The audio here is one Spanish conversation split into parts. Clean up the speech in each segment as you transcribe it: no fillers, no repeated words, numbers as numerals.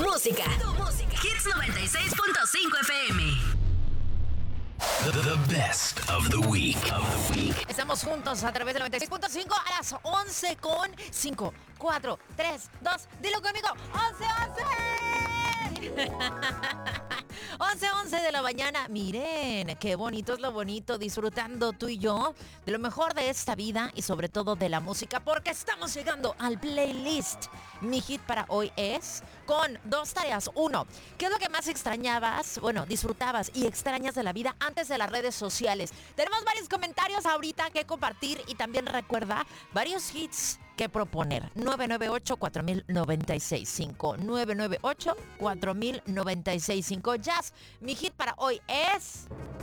música. Hits 96.5 FM. The best of the week. Estamos juntos a través del 96.5 a las 11 con 5, 4, 3, 2. Dilo conmigo. 11. 11 de la mañana. Miren, qué bonito es lo bonito, disfrutando tú y yo de lo mejor de esta vida y sobre todo de la música, porque estamos llegando al playlist. Mi hit para hoy es con dos tareas. Uno, ¿qué es lo que más extrañabas? Bueno, disfrutabas y extrañas de la vida antes de las redes sociales. Tenemos varios comentarios ahorita que compartir y también recuerda varios hits que proponer. 998-4000-965. 998-4000-965. Jazz, mi hit para hoy es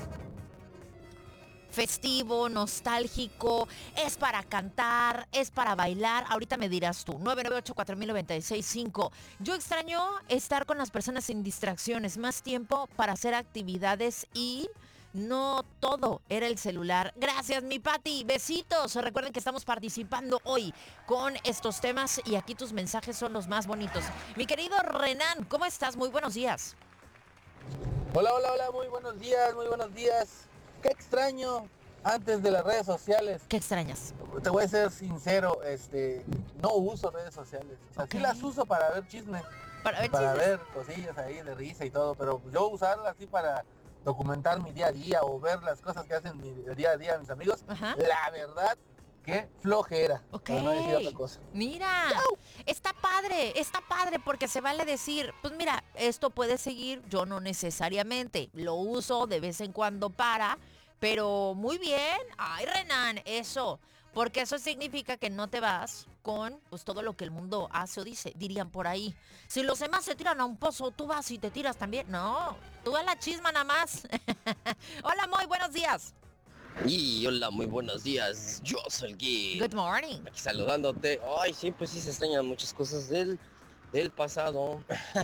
festivo, nostálgico, es para cantar, es para bailar. Ahorita me dirás tú. 998-4000-965. Yo extraño estar con las personas sin distracciones, más tiempo para hacer actividades y no todo era el celular. Gracias, mi Pati. Besitos. Recuerden que estamos participando hoy con estos temas y aquí tus mensajes son los más bonitos. Mi querido Renan, ¿cómo estás? Muy buenos días. Hola, muy buenos días, ¿Qué extraño antes de las redes sociales? ¿Qué extrañas? Te voy a ser sincero, no uso redes sociales. O sea, Ok. sí las uso para ver chismes, Para ver para chismes. ver cosillas ahí de risa y todo, pero yo usarlas así para documentar mi día a día o ver las cosas que hacen mi día a día mis amigos, Ajá. la verdad, qué flojera. Ok. Para no decir otra cosa. Mira, está padre porque se vale decir, pues mira, esto puede seguir, yo no necesariamente lo uso de vez en cuando pero muy bien. Ay, Renan, eso, porque eso significa que no te vas con pues todo lo que el mundo hace o dice, dirían por ahí. Si los demás se tiran a un pozo, tú vas y te tiras también. No, tú a la chisma nada más. Hola, Moy, buenos días. Y hola, muy buenos días. Yo soy el Gui. Good morning. Aquí saludándote. Ay, sí, pues sí se extrañan muchas cosas del pasado.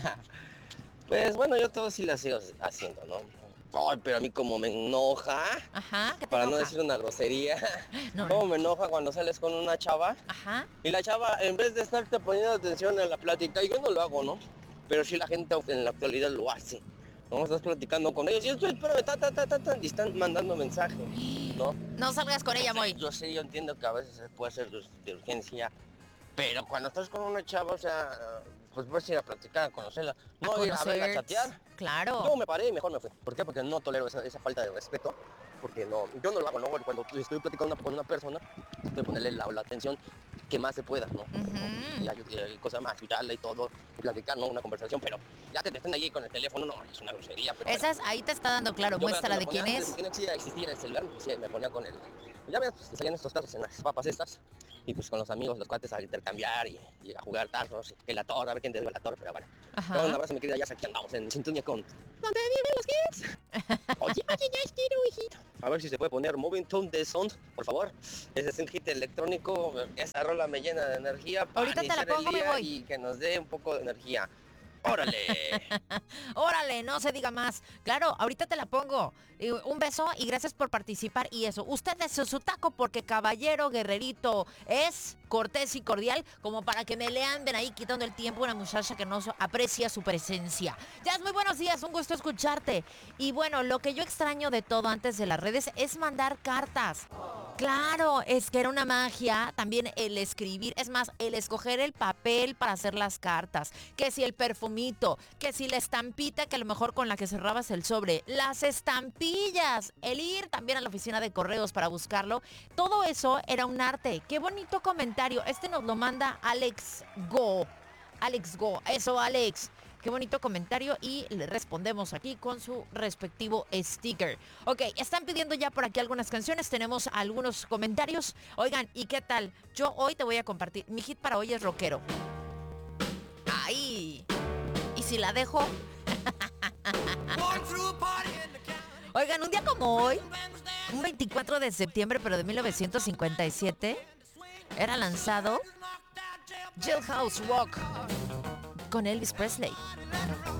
Pues bueno, yo todo sí las sigo haciendo, ¿no? Ay, pero a mí como me enoja, Ajá, ¿qué te para no enoja? decir una grosería, No, como me enoja cuando sales con una chava Ajá. y la chava, en vez de estarte poniendo atención en la plática, y yo no lo hago, ¿no? Pero sí la gente en la actualidad lo hace. No, estás platicando con ellos y estoy, pero y están mandando mensajes, ¿no? No salgas con ella, Moy. Yo sé, yo entiendo que a veces puede ser de urgencia, pero cuando estás con una chava, o sea, pues puedes ir a platicar, a conocerla, no ir a verla a chatear. Claro. Yo me paré y mejor me fui. ¿Por qué? Porque no tolero esa falta de respeto, porque no, yo no lo hago, ¿no? Cuando estoy platicando con una persona, estoy ponerle la atención que más se pueda, ¿no? Y hay cosas más, ayudarla y todo, y platicar, ¿no? Una conversación, pero ya que te estén ahí con el teléfono, no, es una grosería. Pero Esa es, ahí te está dando claro, yo muestra de me ponía quién antes es. de que no existía el celular, pues, sí, me ponía con él. Ya ves, pues, salían estos tazos en las papas estas, y pues con los amigos, los cuates a intercambiar y a jugar tazos, que la torre, a ver quién te debe la torre, pero bueno. Ajá. Un abrazo, mi querida, ya sé que andamos en sintonía con ¿dónde viven los kids? Oye, ya quiero, hijito. A ver si se puede poner Moving Tone de Sound, por favor. Ese es un hit electrónico, esa rola me llena de energía para Ahorita te la iniciar el pongo, me día voy. y que nos dé un poco de energía. ¡Órale! Órale, no se diga más. Claro, ahorita te la pongo. Un beso y gracias por participar. Y eso, usted es su taco porque caballero guerrerito es cortés y cordial, como para que me le anden ahí quitando el tiempo a una muchacha que no aprecia su presencia. Ya es muy buenos días, un gusto escucharte. Y bueno, lo que yo extraño de todo antes de las redes es mandar cartas. Claro, es que era una magia también el escribir, es más, el escoger el papel para hacer las cartas, que si el perfumito, que si la estampita que a lo mejor con la que cerrabas el sobre, las estampillas, el ir también a la oficina de correos para buscarlo, todo eso era un arte. Qué bonito comentario, este nos lo manda Alex Go, eso Alex. Qué bonito comentario y le respondemos aquí con su respectivo sticker. Ok, están pidiendo ya por aquí algunas canciones, tenemos algunos comentarios. Oigan, ¿y qué tal? Yo hoy te voy a compartir, mi hit para hoy es rockero. ¡Ay! ¿Y si la dejo? Oigan, un día como hoy, un 24 de septiembre, pero de 1957, era lanzado Jailhouse Rock con Elvis Presley.